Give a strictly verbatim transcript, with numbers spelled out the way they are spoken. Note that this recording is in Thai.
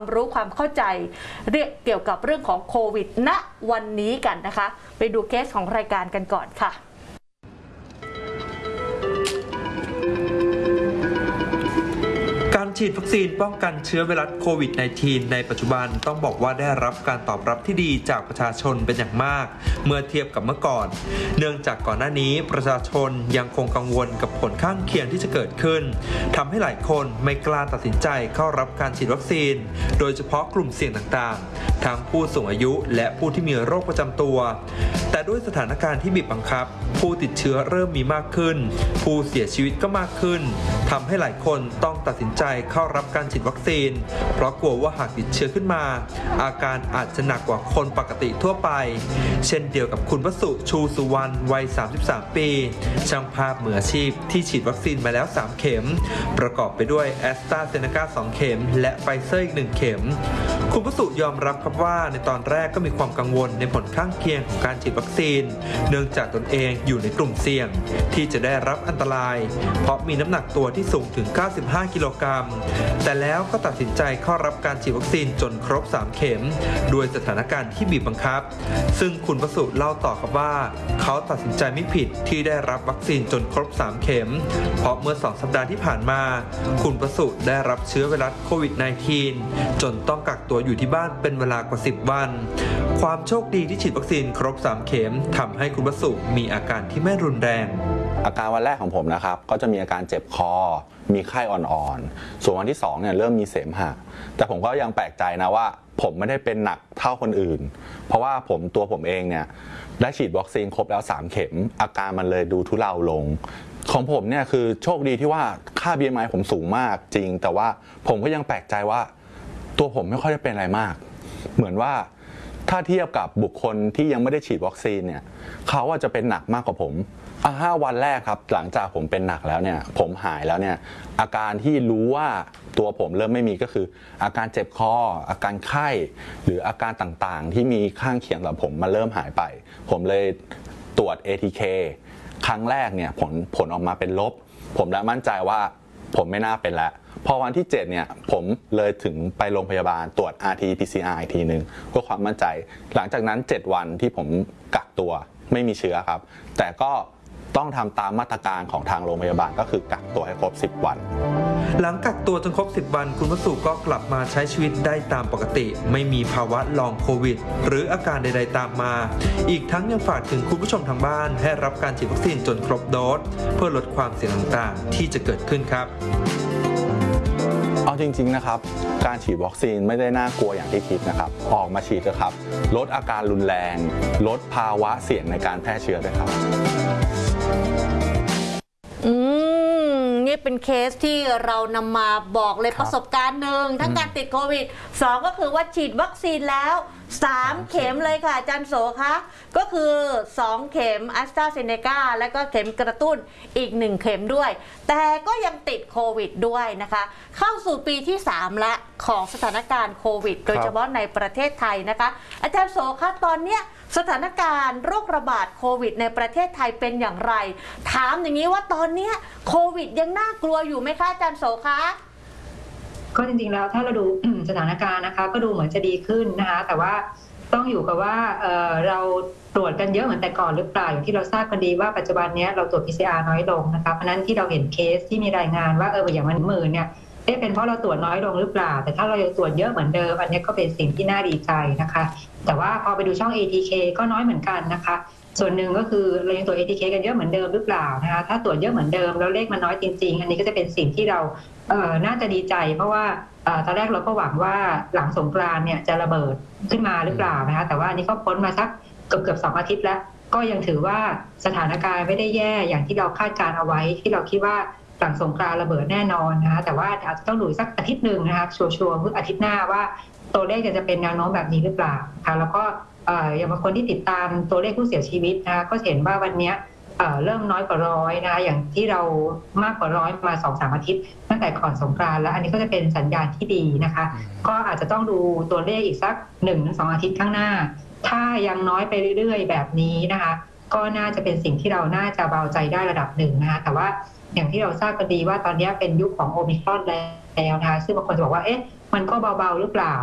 รู้ความเข้าใจเรียกเกี่ยวกับเรื่องของโควิดณวันนี้กันนะคะไปดูเคสของรายการกันก่อนค่ะการฉีดวัคซีนป้องกันเชื้อไวรัสโควิด สิบเก้า ในปัจจุบันต้องบอกว่าได้รับการตอบรับที่ดีจากประชาชนเป็นอย่างมากเมื่อเทียบกับเมื่อก่อนเนื่องจากก่อนหน้านี้ประชาชนยังคงกังวลกับผลข้างเคียงที่จะเกิดขึ้นทำให้หลายคนไม่กล้าตัดสินใจเข้ารับการฉีดวัคซีนโดยเฉพาะกลุ่มเสี่ยงต่างๆทั้งผู้สูงอายุและผู้ที่มีโรคประจำตัวแต่ด้วยสถานการณ์ที่บีบบังคับผู้ติดเชื้อเริ่มมีมากขึ้นผู้เสียชีวิตก็มากขึ้นทำให้หลายคนต้องตัดสินใจเข้ารับการฉีดวัคซีนเพราะกลัวว่าหากติดเชื้อขึ้นมาอาการอาจจะหนักกว่าคนปกติทั่วไปเช่นเดียวกับคุณวสุชูสุวรรณวัยสามสิบสามปีช่างภาพมืออาชีพที่ฉีดวัคซีนมาแล้วสามเข็มประกอบไปด้วยแอสตราเซเนกาสองเข็มและไฟเซอร์อีกหนึ่งเข็มคุณวสุยอมรับครับว่าในตอนแรกก็มีความกังวลในผลข้างเคียงของการฉีดวัคซีนเนื่องจากตนเองอยู่ในกลุ่มเสี่ยงที่จะได้รับอันตรายเพราะมีน้ำหนักตัวที่สูงถึงเก้าสิบห้ากิโลกรัมแต่แล้วก็ตัดสินใจเข้ารับการฉีดวัคซีนจนครบสามเข็มด้วยสถานการณ์ที่บีบบังคับซึ่งคุณวสุเล่าต่อครับว่าเขาตัดสินใจไม่ผิดที่ได้รับวัคซีนจนครบสามเข็มเพราะเมื่อสองสัปดาห์ที่ผ่านมาคุณวสุได้รับเชื้อไวรัสโควิด สิบเก้า จนต้องกักตัวอยู่ที่บ้านเป็นเวลากว่าสิบวันความโชคดีที่ฉีดวัคซีนครบสามเข็มทำให้คุณวสุมีอาการที่ไม่รุนแรงอาการวันแรกของผมนะครับก็จะมีอาการเจ็บคอมีไข้อ่อนๆส่วนวันที่สองเนี่ยเริ่มมีเสมหะแต่ผมก็ยังแปลกใจนะว่าผมไม่ได้เป็นหนักเท่าคนอื่นเพราะว่าผมตัวผมเองเนี่ยได้ฉีดวัคซีนครบแล้วสามเข็มอาการมันเลยดูทุเลาลงของผมเนี่ยคือโชคดีที่ว่าค่า บี เอ็ม ไอ ผมสูงมากจริงแต่ว่าผมก็ยังแปลกใจว่าตัวผมไม่ค่อยได้เป็นอะไรมากเหมือนว่าถ้าเทียบกับบุคคลที่ยังไม่ได้ฉีดวัคซีนเนี่ยเขาว่าจะเป็นหนักมากกว่าผมอ่ะห้าวันแรกครับหลังจากผมเป็นหนักแล้วเนี่ยผมหายแล้วเนี่ยอาการที่รู้ว่าตัวผมเริ่มไม่มีก็คืออาการเจ็บคออาการไข้หรืออาการต่างๆที่มีข้างเคียงกับผมมันเริ่มหายไปผมเลยตรวจ เอ ที เค ครั้งแรกเนี่ยผลผลออกมาเป็นลบผมแล้วมั่นใจว่าผมไม่น่าเป็นแล้วพอวันที่เจ็ดเนี่ยผมเลยถึงไปโรงพยาบาลตรวจ อาร์ ที พี ซี อาร์ อีกทีนึงเพื่อความมั่นใจหลังจากนั้นเจ็ดวันที่ผมกักตัวไม่มีเชื้อครับแต่ก็ต้องทำตามมาตรการของทางโรงพยาบาลก็คือกักตัวให้ครบสิบวันหลังกักตัวจนครบสิบวันคุณวสุก็กลับมาใช้ชีวิตได้ตามปกติไม่มีภาวะลองโควิดหรืออาการใดๆตามมาอีกทั้งยังฝากถึงคุณผู้ชมทางบ้านให้รับการฉีดวัคซีนจนครบโดสเพื่อลดความเสี่ยงต่างๆที่จะเกิดขึ้นครับเอาจริงๆนะครับการฉีดวัคซีนไม่ได้น่ากลัวอย่างที่คิดนะครับออกมาฉีดนะครับลดอาการรุนแรงลดภาวะเสี่ยงในการแพร่เชื้อด้วยครับอืมนี่เป็นเคสที่เรานำมาบอกเลยประสบการณ์หนึ่งทั้งการติดโควิดสองก็คือว่าฉีดวัคซีนแล้วสามเข็มเลยค่ะอาจารย์โสคะก็คือสองเข็มแอสตราเซเนกาและก็เข็มกระตุ้นอีกหนึ่งเข็มด้วยแต่ก็ยังติดโควิดด้วยนะคะเข้าสู่ปีที่สามละของสถานการณ์โควิดโดยเฉพาะในประเทศไทยนะคะอาจารย์โสคะตอนเนี้ยสถานการณ์โรคระบาดโควิดในประเทศไทยเป็นอย่างไรถามอย่างนี้ว่าตอนนี้โควิดยังน่ากลัวอยู่ไหมคะอาจารย์โสคะก็จริงๆแล้วถ้าเราดูสถานการณ์นะคะก็ดูเหมือนจะดีขึ้นนะคะแต่ว่าต้องอยู่กับว่า เ, เราตรวจกันเยอะเหมือนแต่ก่อนหรือเปล่าอย่างที่เราทราบกันดีว่าปัจจุบันนี้เราตรวจ พี ซี อาร์ น้อยลงนะคะเพราะนั้นที่เราเห็นเคสที่มีรายงานว่าเอออย่างมันหมื่นเนี่ยเอ๊ะเป็นเพราะเราตรวจน้อยลงหรือเปล่าแต่ถ้าเรายังตรวจเยอะเหมือนเดิมอันนี้ก็เป็นสิ่งที่น่าดีใจนะคะแต่ว่าพอไปดูช่อง เอ ที เค ก็น้อยเหมือนกันนะคะส่วนหนึ่งก็คือเรายังตรวจ เอ ที เค กันเยอะเหมือนเดิมหรือเปล่านะคะถ้าตรวจเยอะเหมือนเดิมแล้วเลขมันน้อยจริงๆอันนี้ก็จะเป็นสิ่งที่เราเอ่อน่าจะดีใจเพราะว่าตอนแรกเราก็หวังว่าหลังสงกรานต์เนี่ยจะระเบิดขึ้นมาหรือเปล่านะคะแต่ว่าอันนี้ก็พ้นมาสักเกือบเกือบสองอาทิตย์แล้วก็ยังถือว่าสถานการณ์ไม่ได้แย่อย่างที่เราคาดการเอาไว้ที่เราคิดว่าหลังสงกรานต์ระเบิดแน่นอนนะคะแต่ว่าอาจจะต้องดูสักอาทิตย์หนึ่งนะคะชัวร์ๆเพื่ออาทิตย์หน้าว่าตัวเลขจะเป็นแนวโน้มแบบนี้หรือเปล่าค่ะแล้วก็อย่างบางคนที่ติดตามตัวเลขผู้เสียชีวิตนะคะก็เห็นว่าวันนี้เริ่มน้อยกว่าร้อยนะคะอย่างที่เรามากกว่าร้อยมา สองถึงสาม อาทิตย์ตั้งแต่ก่อนสงกรานต์แล้วอันนี้ก็จะเป็นสัญญาณที่ดีนะคะก็อาจจะต้องดูตัวเลขอีกสัก หนึ่งถึงสอง อาทิตย์ข้างหน้าถ้ายังน้อยไปเรื่อยๆแบบนี้นะคะก็น่าจะเป็นสิ่งที่เราน่าจะเบาใจได้ระดับหนึ่งนะคะแต่ว่าอย่างที่เราทราบกันดีว่าตอนนี้เป็นยุคของโอมิครอนแล้วนะคะซึ่งบางคนจะบอกว่าเอ๊ะมันก็เบาๆหรือเปล่า